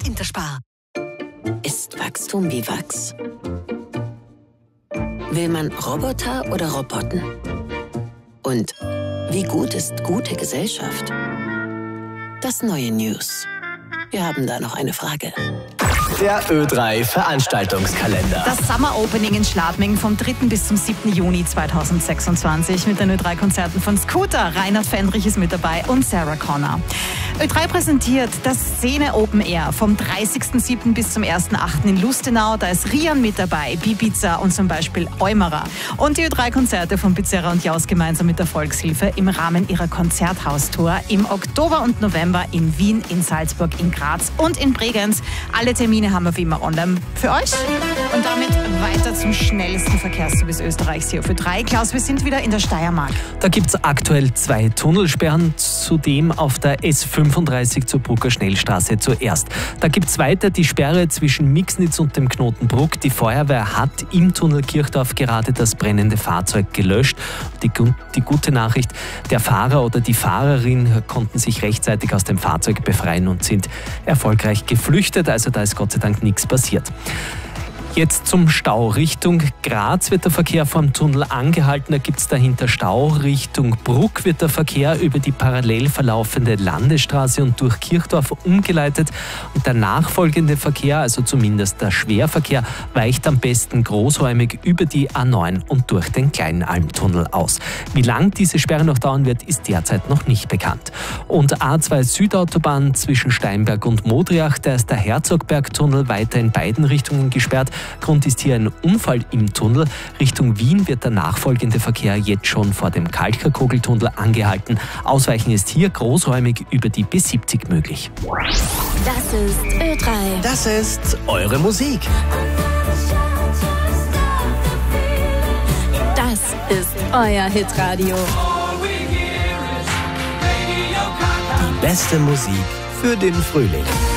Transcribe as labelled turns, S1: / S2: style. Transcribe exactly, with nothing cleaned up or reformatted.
S1: Interspar.
S2: Ist Wachstum wie Wachs? Will man Roboter oder Roboten? Und wie gut ist gute Gesellschaft? Das neue News. Wir haben da noch eine Frage.
S3: Der Ö drei Veranstaltungskalender.
S4: Das Summer Opening in Schladming vom dritten bis zum siebten Juni zweitausendsechsundzwanzig mit den Ö drei Konzerten von Scooter. Reinhard Fendrich ist mit dabei und Sarah Connor. Ö drei präsentiert das Szene Open Air vom dreißigsten siebten bis zum ersten achten in Lustenau. Da ist Rian mit dabei, Bibiza und zum Beispiel Eumerer. Und die Ö drei Konzerte von Pizerra und Jaus gemeinsam mit der Volkshilfe im Rahmen ihrer Konzerthaustour im Oktober und November in Wien, in Salzburg, in Graz und in Bregenz. Alle Termine haben wir wie immer online für euch. Und damit weiter zum schnellsten Verkehrsservice Österreichs hier auf Ö drei. Klaus, wir sind wieder in der Steiermark.
S5: Da gibt es aktuell zwei Tunnelsperren, zudem auf der S fünfunddreißig zur Brucker Schnellstraße zuerst. Da gibt es weiter die Sperre zwischen Mixnitz und dem Knoten Bruck. Die Feuerwehr hat im Tunnel Kirchdorf gerade das brennende Fahrzeug gelöscht. Die, die gute Nachricht, der Fahrer oder die Fahrerin konnten sich rechtzeitig aus dem Fahrzeug befreien und sind erfolgreich geflüchtet. Also da ist Gott sei Dank nichts passiert. Jetzt zum Stau. Richtung Graz wird der Verkehr vom Tunnel angehalten. Da gibt es dahinter Stau. Richtung Bruck wird der Verkehr über die parallel verlaufende Landesstraße und durch Kirchdorf umgeleitet. Und der nachfolgende Verkehr, also zumindest der Schwerverkehr, weicht am besten großräumig über die A neun und durch den Kleinalmtunnel aus. Wie lang diese Sperre noch dauern wird, ist derzeit noch nicht bekannt. Und A zwei Südautobahn zwischen Steinberg und Modriach, da ist der Herzogbergtunnel weiter in beiden Richtungen gesperrt. Grund ist hier ein Unfall im Tunnel. Richtung Wien wird der nachfolgende Verkehr jetzt schon vor dem Kalkerkogeltunnel angehalten. Ausweichen ist hier großräumig über die B siebzig möglich.
S2: Das ist Ö drei.
S3: Das ist eure Musik.
S2: Das ist euer Hitradio.
S3: Die beste Musik für den Frühling.